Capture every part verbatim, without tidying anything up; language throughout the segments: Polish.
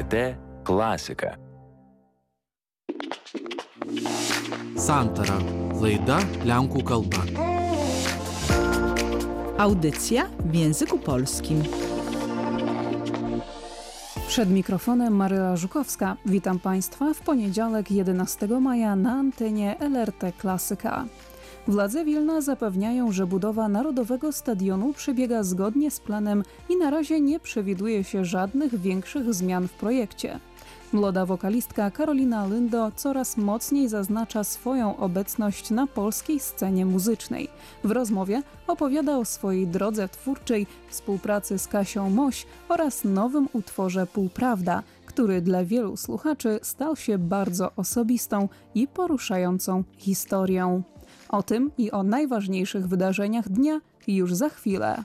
L R T klasika. Santara. Laida lenkų kalba. Audycja w języku polskim. Przed mikrofonem Maryla Żukowska. Witam Państwa w poniedziałek jedenastego maja na antenie L R T Klasyka. Władze Wilna zapewniają, że budowa Narodowego Stadionu przebiega zgodnie z planem i na razie nie przewiduje się żadnych większych zmian w projekcie. Młoda wokalistka Karolina Lyndo coraz mocniej zaznacza swoją obecność na polskiej scenie muzycznej. W rozmowie opowiada o swojej drodze twórczej, współpracy z Kasią Moś oraz nowym utworze Półprawda, który dla wielu słuchaczy stał się bardzo osobistą i poruszającą historią. O tym i o najważniejszych wydarzeniach dnia już za chwilę.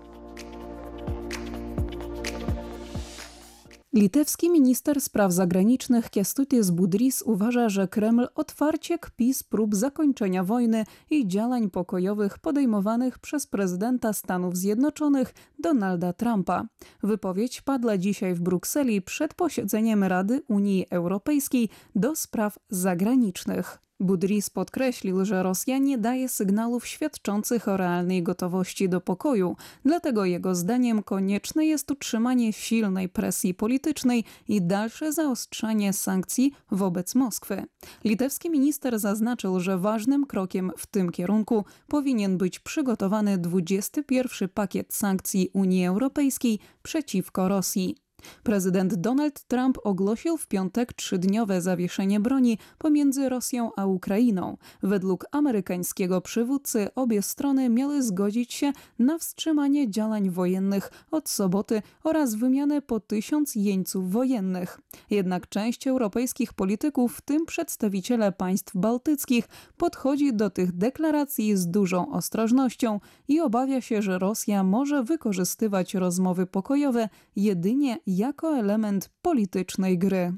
Litewski minister spraw zagranicznych Kęstutis Budrys uważa, że Kreml otwarcie kpi z prób zakończenia wojny i działań pokojowych podejmowanych przez prezydenta Stanów Zjednoczonych Donalda Trumpa. Wypowiedź padła dzisiaj w Brukseli przed posiedzeniem Rady Unii Europejskiej do spraw zagranicznych. Budrys podkreślił, że Rosja nie daje sygnałów świadczących o realnej gotowości do pokoju, dlatego jego zdaniem konieczne jest utrzymanie silnej presji politycznej i dalsze zaostrzanie sankcji wobec Moskwy. Litewski minister zaznaczył, że ważnym krokiem w tym kierunku powinien być przygotowany dwudziesty pierwszy pakiet sankcji Unii Europejskiej przeciwko Rosji. Prezydent Donald Trump ogłosił w piątek trzydniowe zawieszenie broni pomiędzy Rosją a Ukrainą. Według amerykańskiego przywódcy obie strony miały zgodzić się na wstrzymanie działań wojennych od soboty oraz wymianę po tysiąc jeńców wojennych. Jednak część europejskich polityków, w tym przedstawiciele państw bałtyckich, podchodzi do tych deklaracji z dużą ostrożnością i obawia się, że Rosja może wykorzystywać rozmowy pokojowe jedynie jako element politycznej gry.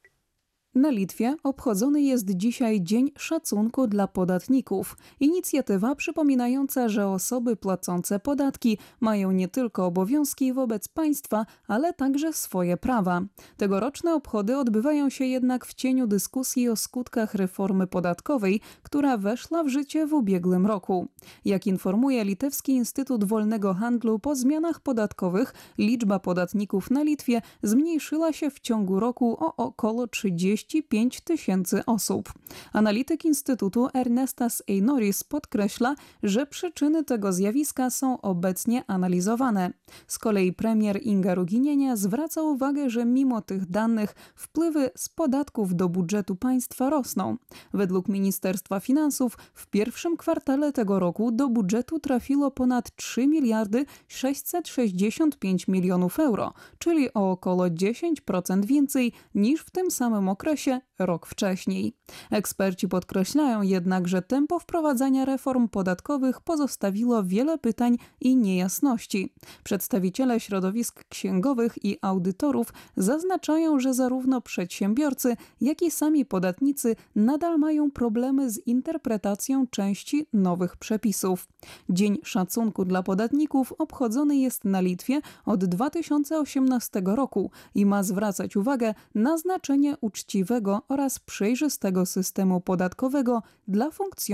Na Litwie obchodzony jest dzisiaj Dzień Szacunku dla Podatników. Inicjatywa przypominająca, że osoby płacące podatki mają nie tylko obowiązki wobec państwa, ale także swoje prawa. Tegoroczne obchody odbywają się jednak w cieniu dyskusji o skutkach reformy podatkowej, która weszła w życie w ubiegłym roku. Jak informuje Litewski Instytut Wolnego Handlu, po zmianach podatkowych liczba podatników na Litwie zmniejszyła się w ciągu roku o około trzydzieści pięć tysięcy osób. Analityk Instytutu Ernestas Einoris podkreśla, że przyczyny tego zjawiska są obecnie analizowane. Z kolei premier Inga Ruginienia zwraca uwagę, że mimo tych danych wpływy z podatków do budżetu państwa rosną. Według Ministerstwa Finansów w pierwszym kwartale tego roku do budżetu trafiło ponad trzy miliardy sześćset sześćdziesiąt pięć milionów euro, czyli o około dziesięć procent więcej niż w tym samym okresie rok wcześniej. Eksperci podkreślają jednak, że tempo wprowadzania reform podatkowych pozostawiło wiele pytań i niejasności. Przedstawiciele środowisk księgowych i audytorów zaznaczają, że zarówno przedsiębiorcy, jak i sami podatnicy nadal mają problemy z interpretacją części nowych przepisów. Dzień Szacunku dla Podatników obchodzony jest na Litwie od dwa tysiące osiemnastego roku i ma zwracać uwagę na znaczenie uczciwego oraz przejrzystego systemu podatkowego dla funkcjonowania